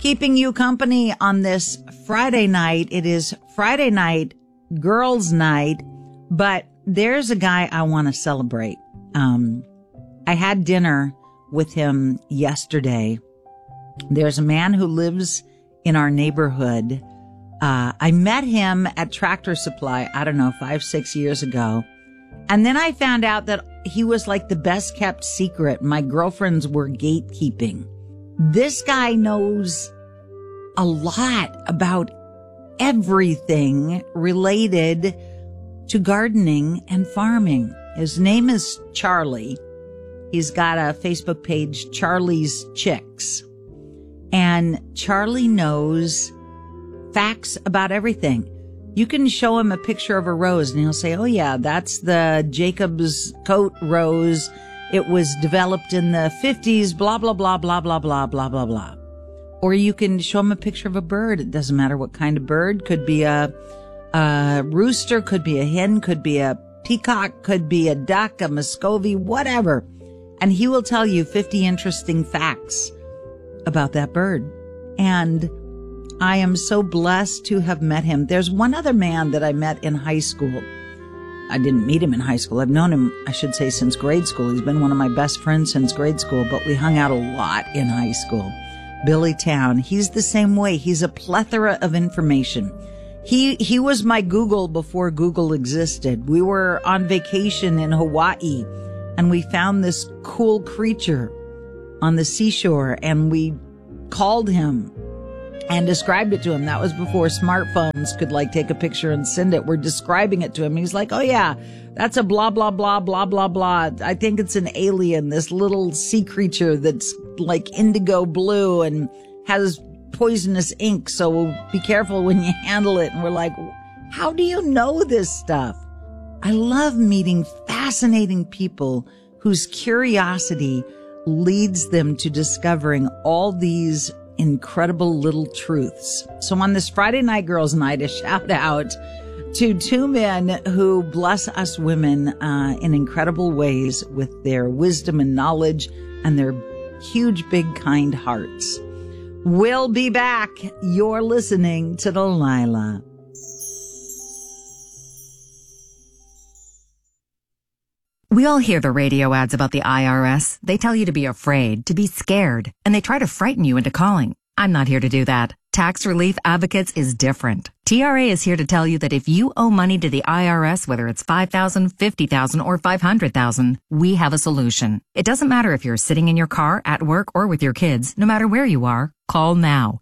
keeping you company on this Friday night. It is Friday night, girls' night, but there's a guy I want to celebrate. I had dinner with him yesterday. There's a man who lives in our neighborhood. I met him at Tractor Supply, I don't know, 5-6 years ago. And then I found out that he was like the best kept secret. My girlfriends were gatekeeping. This guy knows a lot about everything related to gardening and farming. His name is Charlie. He's got a Facebook page, Charlie's Chicks. And Charlie knows facts about everything. You can show him a picture of a rose and he'll say, oh yeah, that's the Jacob's coat rose. It was developed in the 50s, blah, blah, blah, blah, blah, blah, blah, blah, blah. Or you can show him a picture of a bird. It doesn't matter what kind of bird. Could be a rooster, could be a hen, could be a peacock, could be a duck, a Muscovy, whatever. And he will tell you 50 interesting facts about that bird. And I am so blessed to have met him. There's one other man that I met in high school. I didn't meet him in high school. I've known him, I should say, since grade school. He's been one of my best friends since grade school, but we hung out a lot in high school. Billy Town. He's the same way. He's a plethora of information. He was my Google before Google existed. We were on vacation in Hawaii and we found this cool creature on the seashore and we called him and described it to him. That was before smartphones could like take a picture and send it. We're describing it to him. He's like, oh yeah, that's a blah, blah, blah, blah, blah, blah. I think it's an alien, this little sea creature that's like indigo blue and has poisonous ink. So be careful when you handle it. And we're like, how do you know this stuff? I love meeting fascinating people whose curiosity leads them to discovering all these incredible little truths. So on this Friday night, girls' night, a shout out to two men who bless us women in incredible ways with their wisdom and knowledge and their huge, big, kind hearts. We'll be back. You're listening to Delilah. We all hear the radio ads about the IRS. They tell you to be afraid, to be scared, and they try to frighten you into calling. I'm not here to do that. Tax Relief Advocates is different. TRA is here to tell you that if you owe money to the IRS, whether it's $5,000, $50,000, or $500,000, we have a solution. It doesn't matter if you're sitting in your car, at work, or with your kids. No matter where you are, call now.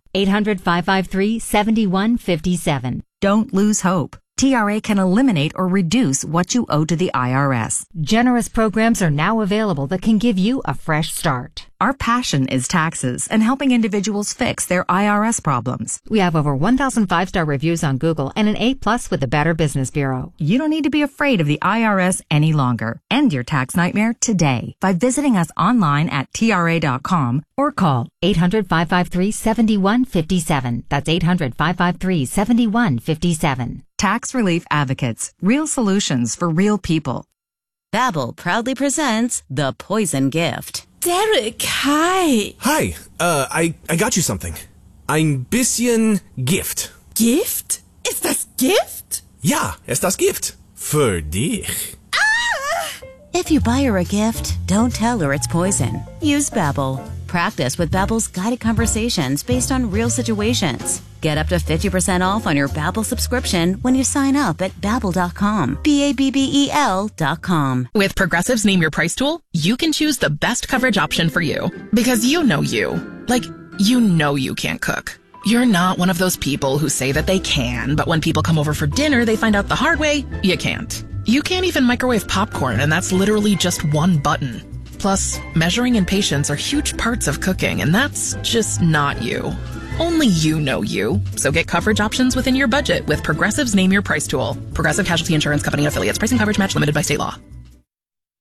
800-553-7157. Don't lose hope. TRA can eliminate or reduce what you owe to the IRS. Generous programs are now available that can give you a fresh start. Our passion is taxes and helping individuals fix their IRS problems. We have over 1,000 5-star reviews on Google and an A+ with the Better Business Bureau. You don't need to be afraid of the IRS any longer. End your tax nightmare today by visiting us online at TRA.com or call 800-553-7157. That's 800-553-7157. Tax Relief Advocates. Real solutions for real people. Babbel proudly presents The Poison Gift. Derek, hi. Hi, I got you something. Ein bisschen Gift. Gift? Ist das Gift? Ja, ist das Gift. Für dich. If you buy her a gift, don't tell her it's poison. Use Babbel. Practice with Babbel's guided conversations based on real situations. Get up to 50% off on your Babbel subscription when you sign up at Babbel.com. Babbel.com. With Progressive's Name Your Price tool, you can choose the best coverage option for you. Because you know you. Like, you know you can't cook. You're not one of those people who say that they can, but when people come over for dinner, they find out the hard way, you can't. You can't even microwave popcorn, and that's literally just one button. Plus, measuring and patience are huge parts of cooking, and that's just not you. Only you know you. So get coverage options within your budget with Progressive's Name Your Price tool. Progressive Casualty Insurance Company and affiliates. Pricing coverage match limited by state law.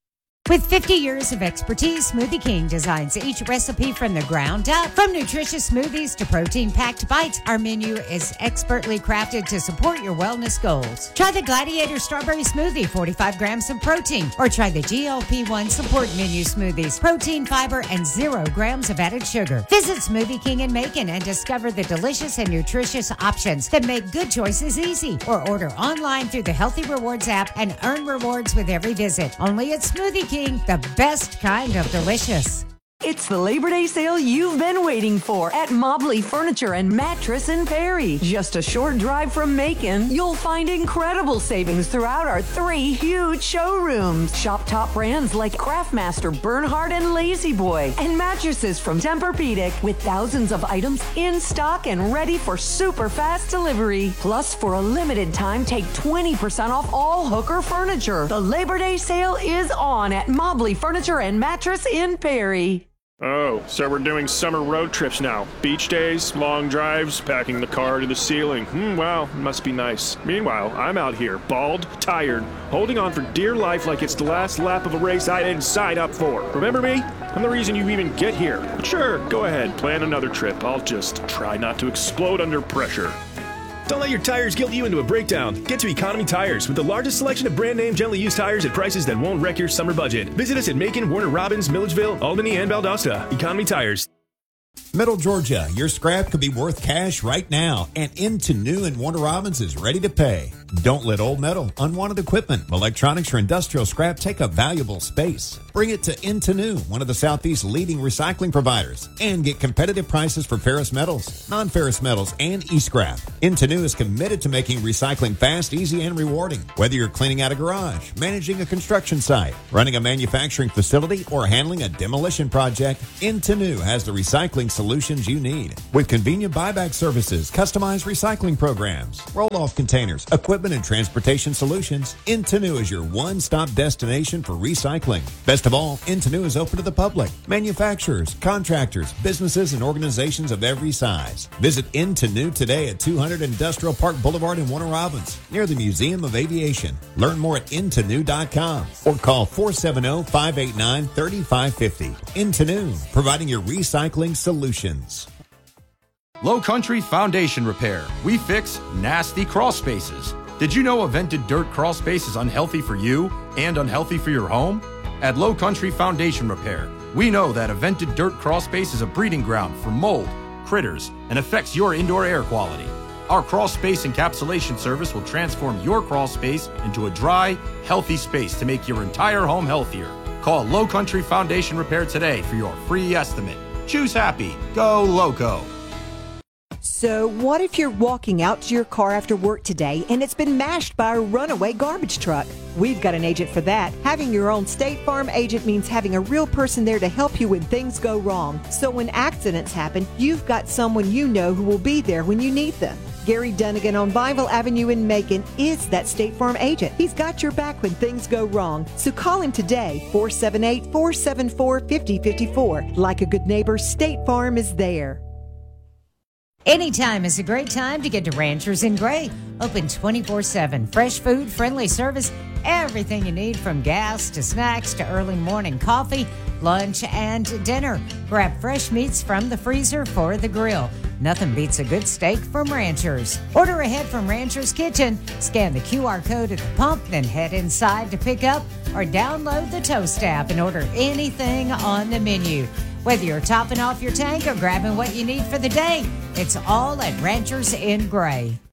With 50 years of expertise, Smoothie King designs each recipe from the ground up. From nutritious smoothies to protein-packed bites, our menu is expertly crafted to support your wellness goals. Try the Gladiator Strawberry Smoothie, 45 grams of protein, or try the GLP-1 Support Menu Smoothies, protein, fiber, and 0 grams of added sugar. Visit Smoothie King in Macon and discover the delicious and nutritious options that make good choices easy. Or order online through the Healthy Rewards app and earn rewards with every visit. Only at Smoothie King. The best kind of delicious. It's the Labor Day sale you've been waiting for at Mobley Furniture and Mattress in Perry. Just a short drive from Macon, you'll find incredible savings throughout our 3 huge showrooms. Shop top brands like Craftmaster, Bernhard, and Lazy Boy, and mattresses from Tempur-Pedic with thousands of items in stock and ready for super fast delivery. Plus, for a limited time, take 20% off all Hooker furniture. The Labor Day sale is on at Mobley Furniture and Mattress in Perry. Oh, so we're doing summer road trips now. Beach days, long drives, packing the car to the ceiling. Wow, must be nice. Meanwhile, I'm out here, bald, tired, holding on for dear life like it's the last lap of a race I didn't sign up for. Remember me? I'm the reason you even get here. But sure, go ahead, plan another trip. I'll just try not to explode under pressure. Don't let your tires guilt you into a breakdown. Get to Economy Tires with the largest selection of brand name gently used tires at prices that won't wreck your summer budget. Visit us at Macon, Warner Robins, Milledgeville, Albany, and Valdosta. Economy Tires. Middle Georgia, your scrap could be worth cash right now, and Into New in Warner Robins is ready to pay. Don't let old metal, unwanted equipment, electronics, or industrial scrap take up valuable space. Bring it to Into New, one of the Southeast's leading recycling providers, and get competitive prices for ferrous metals, non-ferrous metals, and e-scrap. Into New is committed to making recycling fast, easy, and rewarding. Whether you're cleaning out a garage, managing a construction site, running a manufacturing facility, or handling a demolition project, Into New has the recycling solutions you need. With convenient buyback services, customized recycling programs, roll-off containers, equipment and transportation solutions, Into New is your one-stop destination for recycling. Best of all, Into New is open to the public, manufacturers, contractors, businesses, and organizations of every size. Visit Into New today at 200 Industrial Park Boulevard in Warner Robins, near the Museum of Aviation. Learn more at intonew.com or call 470-589-3550. Into New, providing your recycling solutions. Low Country Foundation Repair. We fix nasty crawl spaces. Did you know a vented dirt crawl space is unhealthy for you and unhealthy for your home? At Low Country Foundation Repair, we know that a vented dirt crawl space is a breeding ground for mold, critters, and affects your indoor air quality. Our crawl space encapsulation service will transform your crawl space into a dry, healthy space to make your entire home healthier. Call Low Country Foundation Repair today for your free estimate. Choose happy. Go Loco. So what if you're walking out to your car after work today and it's been mashed by a runaway garbage truck? We've got an agent for that. Having your own State Farm agent means having a real person there to help you when things go wrong. So when accidents happen, you've got someone you know who will be there when you need them. Gary Dunnigan on Bible Avenue in Macon is that State Farm agent. He's got your back when things go wrong. So call him today, 478-474-5054. Like a good neighbor, State Farm is there. Anytime is a great time to get to Ranchers in Gray. Open 24/7. Fresh food, friendly service, everything you need from gas to snacks to early morning coffee, lunch, and dinner. Grab fresh meats from the freezer for the grill. Nothing beats a good steak from Ranchers. Order ahead from Ranchers Kitchen. Scan the QR code at the pump, then head inside to pick up or download the Toast app and order anything on the menu. Whether you're topping off your tank or grabbing what you need for the day, it's all at Ranchers in Gray.